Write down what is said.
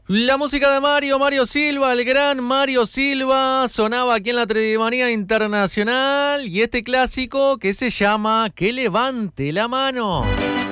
La música de Mario Silva, el gran Mario Silva, sonaba aquí en la Trevimanía Internacional y este clásico que se llama Que levante la mano.